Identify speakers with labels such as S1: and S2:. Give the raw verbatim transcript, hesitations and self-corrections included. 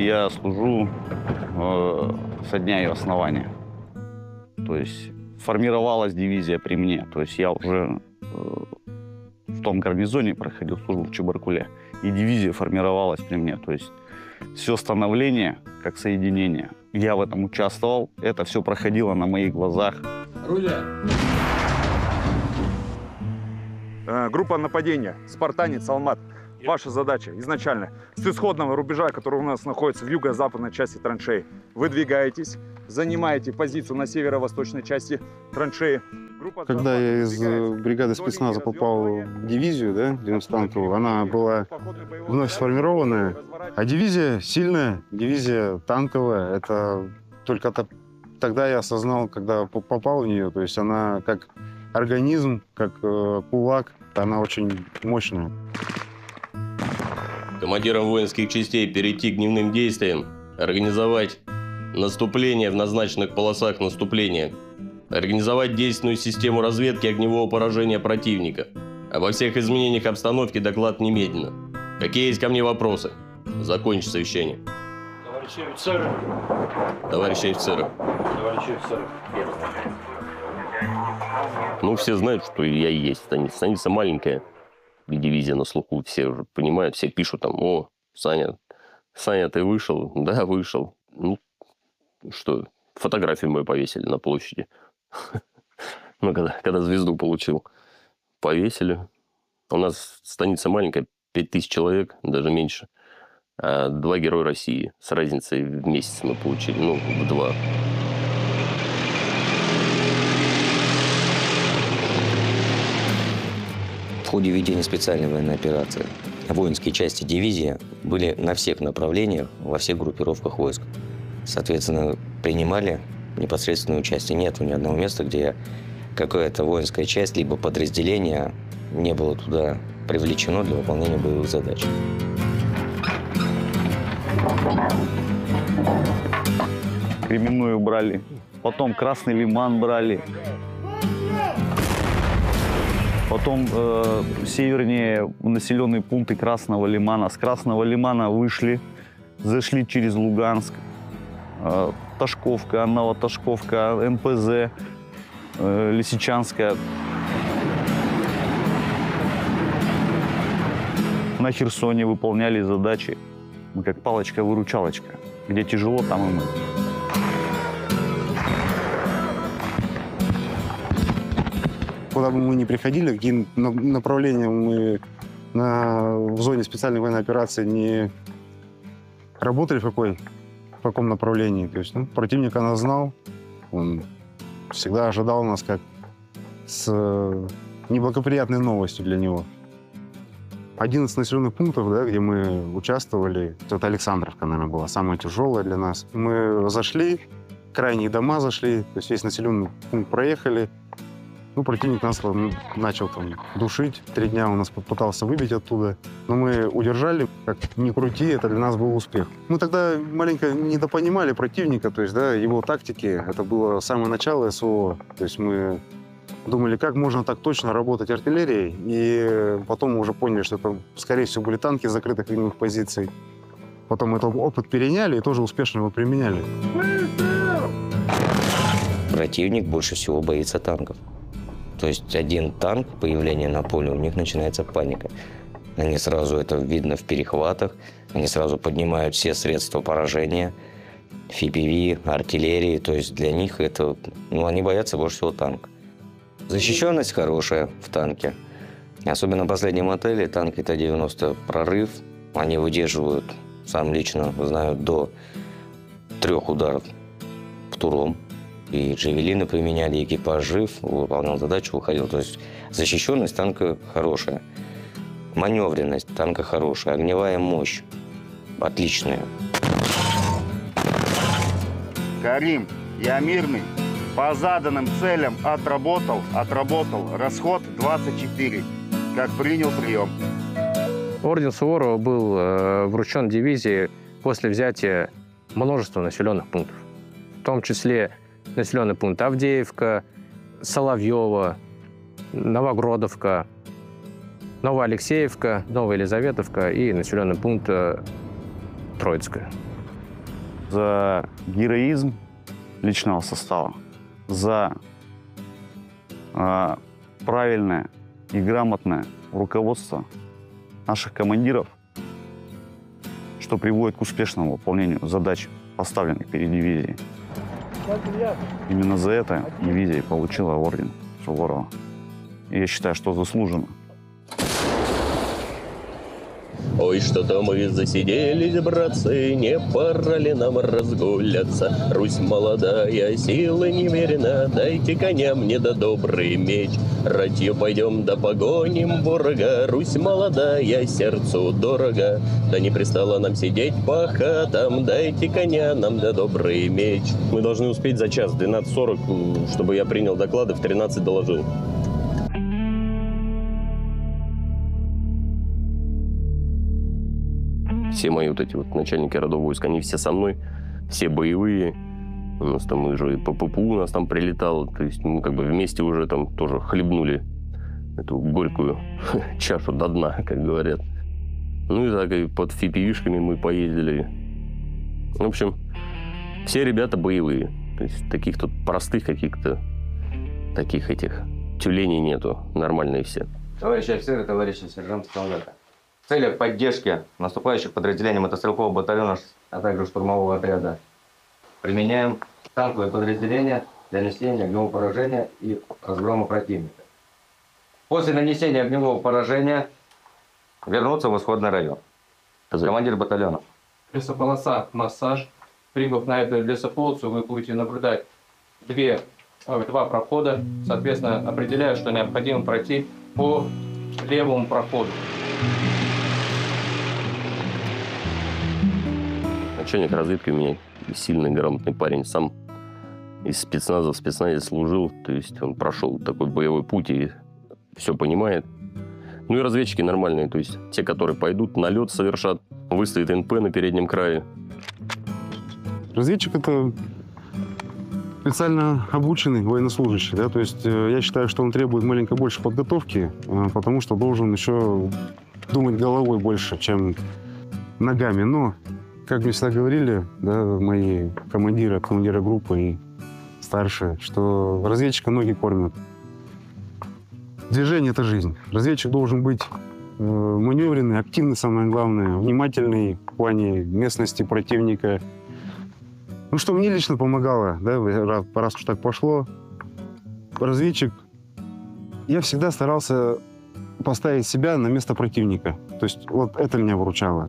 S1: я служу э, со дня ее основания. То есть формировалась дивизия при мне. То есть я уже э, в том гарнизоне проходил службу в Чебаркуле. И дивизия формировалась при мне. То есть все становление как соединение. Я в этом участвовал. Это все проходило на моих глазах.
S2: Орудие.
S3: Э, группа нападения. Спартанец, Алмат. Ваша задача изначально с исходного рубежа, который у нас находится в юго-западной части траншеи, выдвигаетесь, занимаете позицию на северо-восточной части траншеи. Группа
S4: Когда я из бригады спецназа попал в дивизию, да, девяносто-танковую, она была вновь сформированная, а дивизия сильная, дивизия танковая. Это только тогда я осознал, когда попал в нее, то есть она как организм, как э, кулак, она очень мощная.
S5: Командирам воинских частей перейти к дневным действиям, организовать наступление в назначенных полосах наступления, организовать действенную систему разведки огневого поражения противника. Обо всех изменениях обстановки доклад немедленно. Какие есть ко мне вопросы? Закончить совещание.
S2: Товарищи офицеры.
S5: Товарищи офицеры.
S2: Товарищи офицеры.
S5: Ну, все знают, что я и есть. Станица, станица маленькая. Дивизия на слуху, все уже понимают, все пишут там: о, Саня, Саня, ты вышел? Да, вышел. Ну, что, фотографию мою повесили на площади. Ну, когда, когда звезду получил, повесили. У нас станица маленькая, пять тысяч человек, даже меньше. А два Героя России. С разницей в месяц мы получили, ну, в два.
S6: В ходе ведения специальной военной операции воинские части дивизии были на всех направлениях, во всех группировках войск. Соответственно, принимали непосредственное участие. Нет ни одного места, где какая-то воинская часть либо подразделение не было туда привлечено для выполнения боевых задач.
S1: Кременную брали, потом Красный Лиман брали. Потом э, севернее населенные пункты Красного Лимана. С Красного Лимана вышли, зашли через Луганск, э, Ташковка, Новоташковка, эн пэ зэ, э, Лисичанская. На Херсоне выполняли задачи. Мы как палочка-выручалочка. Где тяжело, там и мы.
S4: Куда бы мы ни приходили, какие направления мы на, в зоне специальной военной операции не работали, в, какой, в каком направлении. То есть, ну, противника нас знал, он всегда ожидал нас как с неблагоприятной новостью для него. одиннадцать населенных пунктов, да, где мы участвовали, это Александровка, наверное, была самая тяжелая для нас. Мы зашли, крайние дома зашли, то есть весь населенный пункт проехали. Ну, противник нас начал там душить. Три дня он нас попытался выбить оттуда. Но мы удержали. Как ни крути, это для нас был успех. Мы тогда маленько недопонимали противника, то есть, да, его тактики. Это было самое начало эс вэ о. То есть мы думали, как можно так точно работать артиллерией. И потом мы уже поняли, что это, скорее всего, были танки с закрытых огневых позиций. Потом этот опыт переняли и тоже успешно его применяли.
S6: Противник больше всего боится танков. То есть один танк, появление на поле, у них начинается паника. Они сразу, это видно в перехватах, они сразу поднимают все средства поражения, эф пи ви, артиллерии. То есть для них это, ну, они боятся больше всего танка. Защищенность хорошая в танке. Особенно в последнем отеле, танк Т девяносто прорыв. Они выдерживают, сам лично знаю, до трех ударов в туром. И джавелины применяли, экипаж жив, выполнял задачу, уходил. То есть защищенность танка хорошая. Маневренность танка хорошая. Огневая мощь отличная.
S7: Карим, я мирный. По заданным целям отработал, отработал. Расход двадцать четыре. Как принял прием.
S8: Орден Суворова был э, вручен дивизии после взятия множества населенных пунктов. В том числе населенный пункт Авдеевка, Соловьево, Новогродовка, Новоалексеевка, Новоелизаветовка и населенный пункт Троицкая.
S1: за героизм личного состава, за э, правильное и грамотное руководство наших командиров, что приводит к успешному выполнению задач, поставленных перед дивизией. Именно за это дивизия получила орден Суворова. И я считаю, что заслуженно.
S5: Ой, что-то мы засиделись, братцы, не пора ли нам разгуляться? Русь молодая, силы немерено, дайте коня мне да добрый меч. Ратью пойдем да погоним ворога, Русь молодая, сердцу дорого. Да не пристало нам сидеть по хатам, дайте коня нам да добрый меч. Мы должны успеть за час, двенадцать сорок, чтобы я принял доклады, в тринадцать доложил. Все мои вот эти вот начальники родов войск, они все со мной, все боевые. У нас там уже и по ППУ у нас там прилетало. То есть мы как бы вместе уже там тоже хлебнули эту горькую чашу до дна, как говорят. Ну и так и под фипивишками мы поездили. В общем, все ребята боевые. То есть таких тут простых каких-то таких этих тюленей нету. Нормальные все.
S9: Товарищи офицеры, товарищи сержанты, солдаты. В целях поддержки наступающих подразделений мотострелкового батальона, а также штурмового отряда применяем танковые подразделения для нанесения огневого поражения и разгрома противника. После нанесения огневого поражения вернуться в исходный район. Командир батальона.
S8: Лесополоса, массаж. Прибыв на эту лесополосу, вы будете наблюдать две, два прохода. Соответственно, определяю, что необходимо пройти по левому проходу.
S5: Начальник разведки у меня сильный, грамотный парень. Сам из спецназа в спецназе служил. То есть он прошел такой боевой путь и все понимает. Ну и разведчики нормальные. То есть те, которые пойдут, налет совершат, выставят эн пэ на переднем крае.
S4: Разведчик — это специально обученный военнослужащий. Да? То есть я считаю, что он требует маленько больше подготовки, потому что должен еще думать головой больше, чем ногами. Но как мне всегда говорили, да, мои командиры, командиры группы и старшие, что разведчика ноги кормят. Движение — это жизнь. Разведчик должен быть э, маневренный, активный, самое главное, внимательный в плане местности противника. Ну, что мне лично помогало, да, раз, раз уж так пошло, разведчик, я всегда старался поставить себя на место противника. То есть вот это меня выручало.